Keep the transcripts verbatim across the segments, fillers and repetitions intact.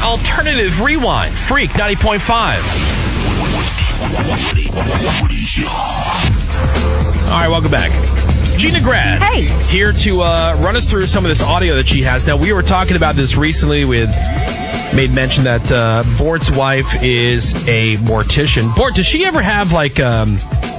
Alternative Rewind. Freak ninety point five. All right, welcome back. Gina Grad. Hey. Here to uh, run us through some of this audio that she has. Now, we were talking about this recently. We had made mention that uh, Bort's wife is a mortician. Bort, does she ever have, like, um,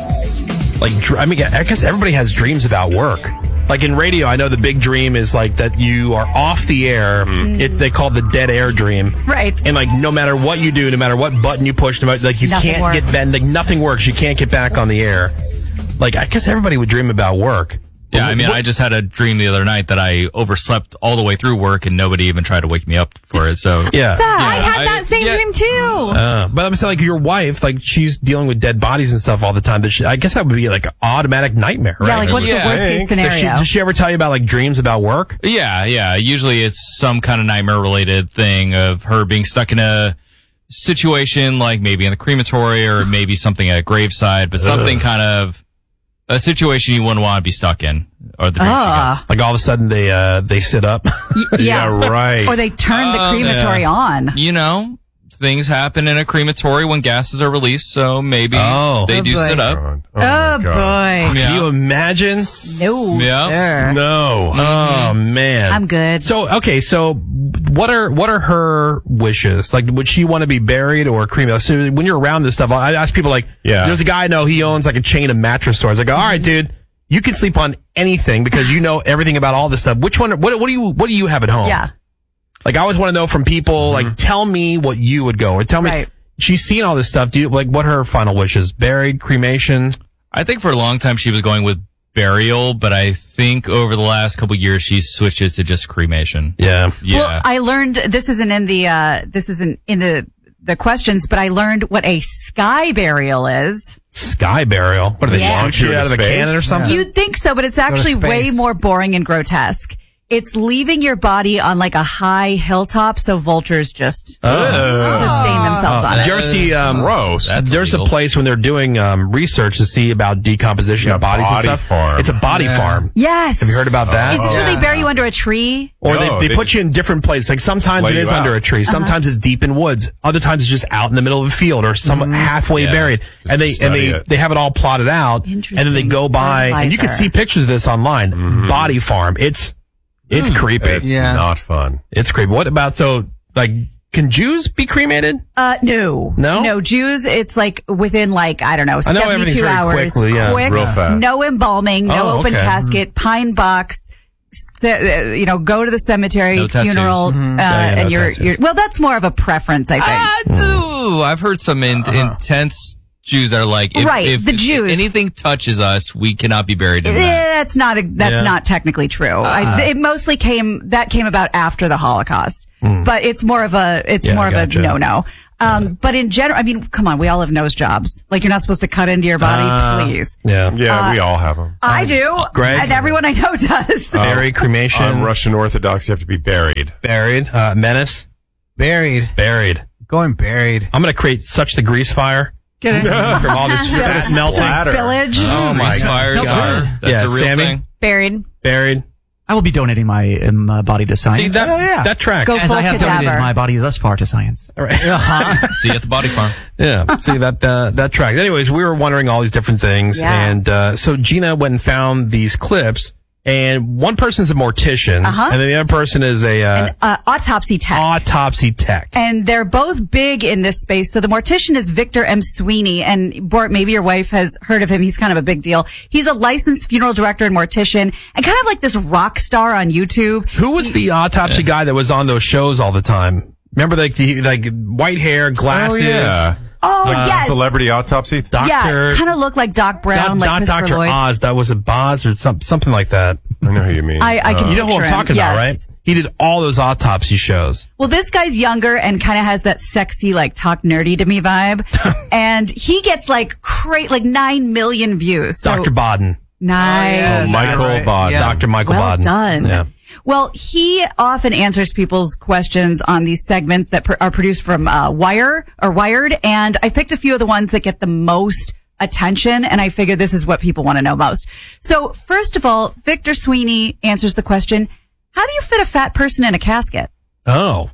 like, dr- I mean, I guess everybody has dreams about work. Like in radio, I know the big dream is like that you are off the air. Mm. It's they call it the dead air dream. Right. And like no matter what you do, no matter what button you push, no matter, like you nothing can't works. get bent, like nothing works. You can't get back on the air. Like I guess everybody would dream about work. Yeah, I mean, I just had a dream the other night that I overslept all the way through work and nobody even tried to wake me up for it. So yeah, yeah I had I, that same yeah. dream too. Uh, but I'm saying like your wife, like she's dealing with dead bodies and stuff all the time. But she, I guess that would be like an automatic nightmare, right? Yeah, like what's Yeah. the worst case scenario? Does she, does she ever tell you about like dreams about work? Yeah, yeah. Usually it's some kind of nightmare related thing of her being stuck in a situation like maybe in the crematory or maybe something at a graveside, but something kind of a situation you wouldn't want to be stuck in. Or the dream she Ah. gets. Like all of a sudden they uh they sit up. Y- yeah. Yeah, right. Or they turn the Um, crematory yeah. on. You know, things happen in a crematory when gases are released, so maybe Oh. they Oh, do boy. sit up. God. Oh, my God. boy. Yeah. Can you imagine? No, Yeah. sir. No. Oh man, I'm good. So okay, so what are what are her wishes? Like, would she want to be buried or cremated? So when you're around this stuff, I ask people like, Yeah. there's a guy I know, he owns like a chain of mattress stores. I go, all right, dude, you can sleep on anything because you know everything about all this stuff. Which one? What what do you what do you have at home? Yeah. Like I always want to know from people. Like, tell me what you would go or tell me. Right. She's seen all this stuff. Do you like what her final wishes? Buried, cremation? I think for a long time she was going with burial, but I think over the last couple of years she's switched it to just cremation. Yeah. Yeah. Well, I learned this isn't in the uh this isn't in the the questions, but I learned what a sky burial is. Sky burial. What are they Yeah. launch you out of a Space? cannon or something? You'd think so, but it's actually way more boring and grotesque. It's leaving your body on like a high hilltop so vultures just sustain themselves on Did it. you ever see, um, Gross. That's there's illegal. a place when they're doing um, research to see about decomposition Yeah, of bodies body and stuff. farm. It's a body farm. Yes. Have you heard about that? Is this where they bury you under a tree? Or No, they, they they put just you in different places. Like sometimes lay it is you under out. a tree. Sometimes it's deep in woods. Other times it's just out in the middle of a field or some halfway Yeah. buried. And they Just and study they it. they have it all plotted out. And then they Interesting. go by and you can Fertilizer. see pictures of this online. Mm-hmm. Body farm. It's it's creepy. It's Yeah. not fun. It's creepy. What about so like can Jews be cremated? Uh, no. No? No, Jews, it's like within like, I don't know, I know everything's seventy-two very hours. quickly, yeah. Quick, Real fast. no embalming, no Oh, open okay. casket, pine box, ce- uh, you know, go to the cemetery, No tattoos. funeral, uh, Yeah, yeah, no and you're, tattoos. you're, well, that's more of a preference, I think. I do. I've heard some in, intense Jews that are like, if, Right, if, the if Jews. anything touches us, we cannot be buried in Eh, that. that's not, a, that's Yeah. not technically true. I, it mostly came, that came about after the Holocaust, but it's more of a, it's Yeah, more of gotcha. a no-no. Um, but in general, I mean, come on, we all have nose jobs. Like you're not supposed to cut into your body, Uh, please. Yeah. Yeah, we all have them. I do. Greg? And everyone I know does. Buried, cremation, On Russian Orthodox, you have to be buried. buried, uh, menace, Buried. buried. Going buried. I'm going to create such the grease fire Get it? from all this fat melting. Spillage. Oh my Grease fires God. are, that's Yeah, a real Sammy? thing. Buried. Buried. I will be donating my um, uh, body to science. See, that, Oh, yeah. that tracks. Go As full I have donated cadaver. my body thus far to science. All right. See you at the body farm. Yeah. See, that, uh, that tracks. Anyways, we were wondering all these different things. Yeah. And, uh, so Gina went and found these clips and one person's a mortician Uh-huh. and then the other person is a, uh, An uh, autopsy tech. autopsy tech. And they're both big in this space. So the mortician is Victor M. Sweeney. And Bort, maybe your wife has heard of him. He's kind of a big deal. He's a licensed funeral director and mortician and kind of like this rock star on YouTube. Who was the autopsy guy that was on those shows all the time? Remember, like, the, like white hair, glasses. Oh, yeah. Oh, Like yes. Celebrity autopsy. Doctor. Yeah, kind of looked like Doc Brown, not like not Christopher Doctor Lloyd. Oz. That was a Boz or some, something like that. I know who you mean. I, I can Uh, You know who I'm picture him. talking about, right? Yes. He did all those autopsy shows. Well, this guy's younger and kind of has that sexy, like, talk nerdy to me vibe. And he gets like cra- like nine million views. So Doctor Bodden. nice. yes. Oh, Michael Right. Bodden. Yeah. Doctor Michael Well Bodden. done. Yeah. Well, he often answers people's questions on these segments that pr- are produced from uh, Wire or Wired, and I picked a few of the ones that get the most attention, and I figured this is what people want to know most. So, first of all, Victor Sweeney answers the question, how do you fit a fat person in a casket? Oh.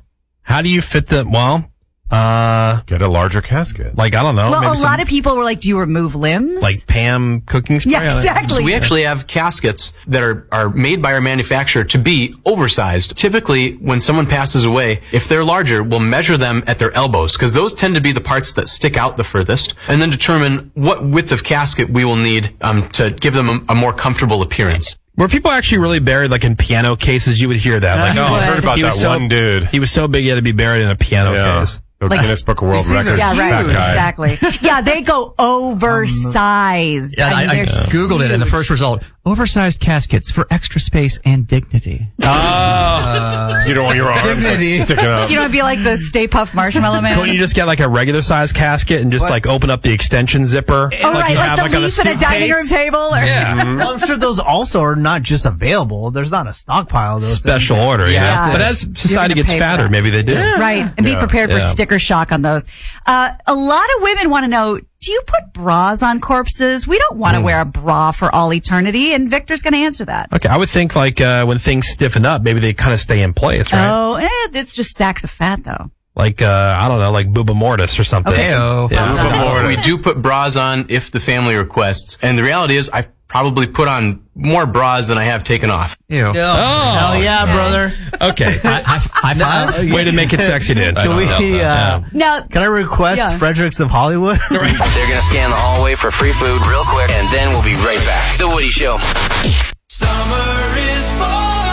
How do you fit the, well, uh, Get a larger casket. like, I don't know. Well, maybe a some, lot of people were like, do you remove limbs? like Pam cooking spray. yeah, exactly. So we actually have caskets that are, are made by our manufacturer to be oversized. Typically, when someone passes away, if they're larger, we'll measure them at their elbows, because those tend to be the parts that stick out the furthest, and then determine what width of casket we will need um, to give them a, a more comfortable appearance. Were people actually really buried like in piano cases? You would hear that. Like, You oh, would. I heard about he that was so, one dude. He was so big he had to be buried in a piano Yeah. case. The Like- Guinness Book of World These are Records. yeah, right. That guy. Exactly. Yeah, they go oversized. Yeah, I, mean, I they're Googled it, and the huge. first result, oversized caskets for extra space and dignity. Oh. So you don't want your arms like, Dignity. sticking up. You know, it'd be like the Stay Puft Marshmallow Man. Couldn't you just get like a regular size casket and just like open up the extension zipper? Oh, right, you like have, the on a leaf at a dining room suitcase? table. Or Yeah. Well, I'm sure those also are not just available. There's not a stockpile of those Special things. order, Yeah. yeah. Yeah. But as society You're gets gonna pay for fatter, that. maybe they do. Right, and be Yeah. prepared for Yeah. sticker shock on those. Uh, a lot of women want to know, do you put bras on corpses? We don't want to wear a bra for all eternity, and Victor's going to answer that. Okay, I would think like uh, when things stiffen up, maybe they kind of stay in place, right? Oh, eh, it's just sacks of fat, though. Like uh, I don't know, like Booba Mortis or something. Okay. Heyo. Yeah. We do put bras on if the family requests, and the reality is I've probably put on more bras than I have taken off. Ew. Oh, Oh. hell yeah, brother. Okay, High five. way to make it sexy, dude. Can we, uh, Now, can I request Yeah. Fredericks of Hollywood? They're going to scan the hallway for free food real quick, and then we'll be right back. The Woody Show. Summer is for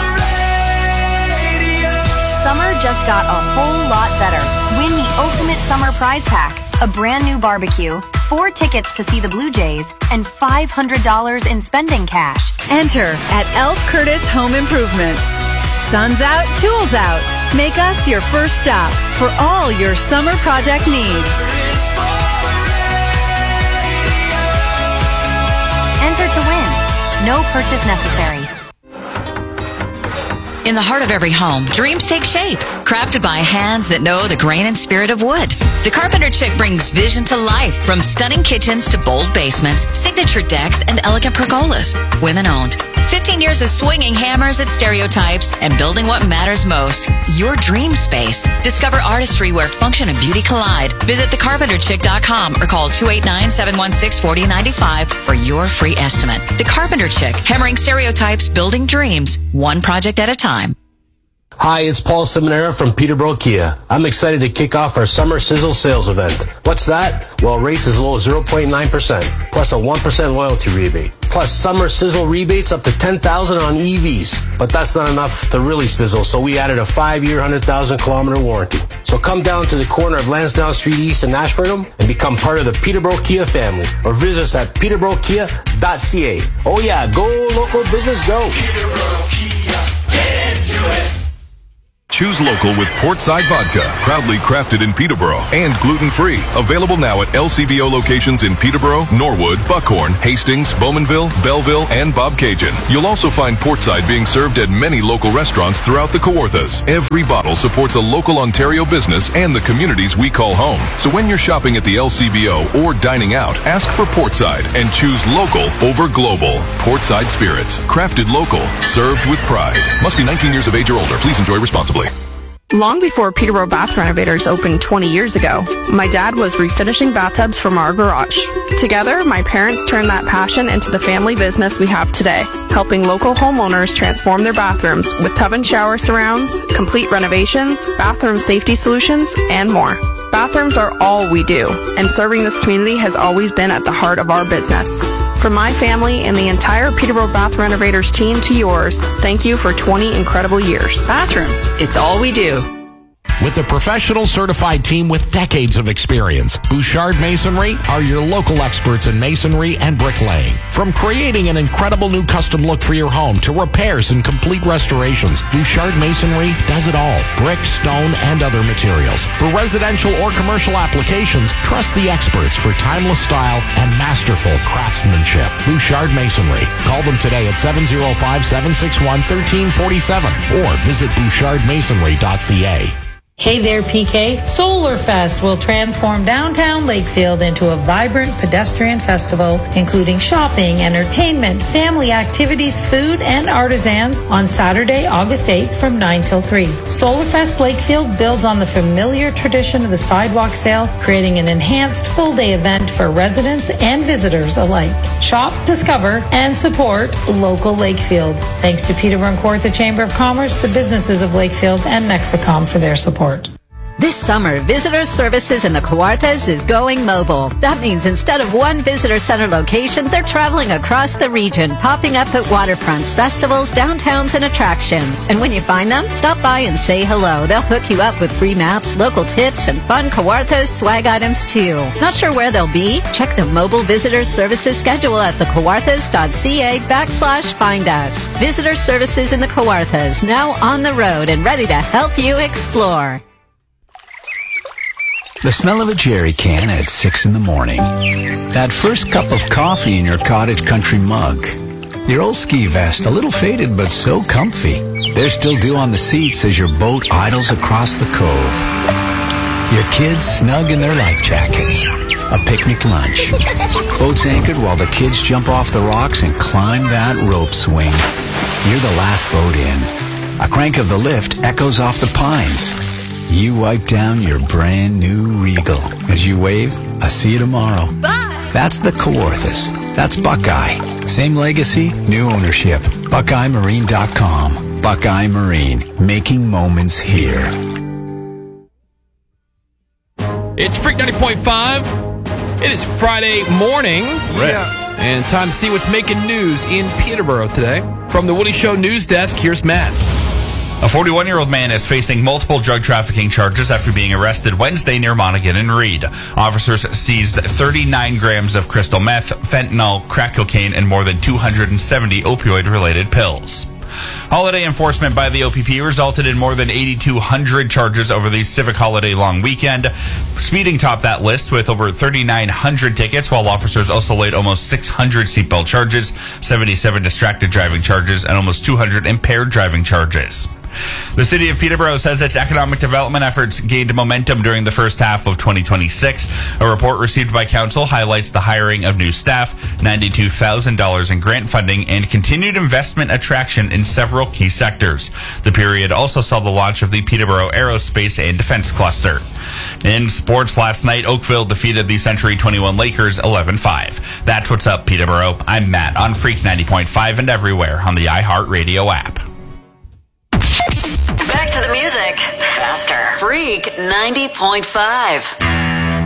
radio. Summer just got a whole lot better. Win the ultimate summer prize pack, a brand new barbecue, four tickets to see the Blue Jays, and five hundred dollars in spending cash. Enter at Elf Curtis Home Improvements. Sun's out, tools out. Make us your first stop for all your summer project needs. Enter to win. No purchase necessary. In the heart of every home, dreams take shape, crafted by hands that know the grain and spirit of wood. The Carpenter Chick brings vision to life, from stunning kitchens to bold basements, signature decks, and elegant pergolas. Women-owned. fifteen years of swinging hammers at stereotypes and building what matters most, your dream space. Discover artistry where function and beauty collide. Visit the carpenter chick dot com or call two eight nine, seven one six, four zero nine five for your free estimate. The Carpenter Chick, hammering stereotypes, building dreams, one project at a time. Hi, it's Paul Seminara from Peterborough Kia. I'm excited to kick off our Summer Sizzle sales event. What's that? Well, rates as low as zero point nine percent, plus a one percent loyalty rebate. Plus Summer Sizzle rebates up to ten thousand dollars on E Vs. But that's not enough to really sizzle, so we added a five-year, one hundred thousand kilometer warranty. So come down to the corner of Lansdowne Street East in Ashburnham and become part of the Peterborough Kia family. Or visit us at peterborough kia dot c a. Oh yeah, go local business, go. Peterborough Kia, get into it. Choose local with Portside Vodka, proudly crafted in Peterborough and gluten-free. Available now at L C B O locations in Peterborough, Norwood, Buckhorn, Hastings, Bowmanville, Belleville, and Bobcaygeon. You'll also find Portside being served at many local restaurants throughout the Kawarthas. Every bottle supports a local Ontario business and the communities we call home. So when you're shopping at the L C B O or dining out, ask for Portside and choose local over global. Portside Spirits, crafted local, served with pride. Must be nineteen years of age or older. Please enjoy responsibly. Long before Peterborough Bath Renovators opened twenty years ago, my dad was refinishing bathtubs from our garage. Together, my parents turned that passion into the family business we have today, helping local homeowners transform their bathrooms with tub and shower surrounds, complete renovations, bathroom safety solutions, and more. Bathrooms are all we do, and serving this community has always been at the heart of our business. From my family and the entire Peterborough Bath Renovators team to yours, thank you for twenty incredible years. Bathrooms, it's all we do. With a professional certified team with decades of experience, Bouchard Masonry are your local experts in masonry and bricklaying. From creating an incredible new custom look for your home to repairs and complete restorations, Bouchard Masonry does it all. Brick, stone, and other materials. For residential or commercial applications, trust the experts for timeless style and masterful craftsmanship. Bouchard Masonry. Call them today at seven oh five, seven six one, one three four seven or visit bouchard masonry dot c a. Hey there, P K. Solarfest will transform downtown Lakefield into a vibrant pedestrian festival, including shopping, entertainment, family activities, food, and artisans on Saturday, August eighth from nine till three. Solarfest Lakefield builds on the familiar tradition of the sidewalk sale, creating an enhanced full-day event for residents and visitors alike. Shop, discover, and support local Lakefield. Thanks to Peterborough and Kawartha Chamber of Commerce, the businesses of Lakefield, and Mexicom for their support. This summer, Visitor Services in the Kawarthas is going mobile. That means instead of one visitor center location, they're traveling across the region, popping up at waterfronts, festivals, downtowns, and attractions. And when you find them, stop by and say hello. They'll hook you up with free maps, local tips, and fun Kawarthas swag items too. Not sure where they'll be? Check the Mobile Visitor Services schedule at thecawarthas.ca backslash find us. Visitor Services in the Kawarthas, now on the road and ready to help you explore. The smell of a jerry can at six in the morning. That first cup of coffee in your cottage country mug. Your old ski vest, a little faded but so comfy. There's still dew on the seats as your boat idles across the cove. Your kids snug in their life jackets. A picnic lunch. Boats anchored while the kids jump off the rocks and climb that rope swing. You're the last boat in. A crank of the lift echoes off the pines. You wipe down your brand new Regal. As you wave, I see you tomorrow. Bye! That's the Kawarthas. That's Buckeye. Same legacy, new ownership. Buckeye Marine dot com. Buckeye Marine. Making moments here. It's Freak ninety point five. It is Friday morning. Yeah. And time to see what's making news in Peterborough today. From the Woody Show News Desk, here's Matt. A forty-one-year-old man is facing multiple drug trafficking charges after being arrested Wednesday near Monaghan and Reed. Officers seized thirty-nine grams of crystal meth, fentanyl, crack cocaine, and more than two hundred seventy opioid-related pills. Holiday enforcement by the O P P resulted in more than eighty-two hundred charges over the civic holiday long weekend. Speeding topped that list with over thirty-nine hundred tickets, while officers also laid almost six hundred seatbelt charges, seventy-seven distracted driving charges, and almost two hundred impaired driving charges. The city of Peterborough says its economic development efforts gained momentum during the first half of twenty twenty-six. A report received by council highlights the hiring of new staff, ninety-two thousand dollars in grant funding, and continued investment attraction in several key sectors. The period also saw the launch of the Peterborough Aerospace and Defense Cluster. In sports last night, Oakville defeated the Century twenty-one Lakers eleven five. That's what's up, Peterborough. I'm Matt on Freak ninety point five and everywhere on the iHeartRadio app. Back to the music. Faster. Freak ninety point five.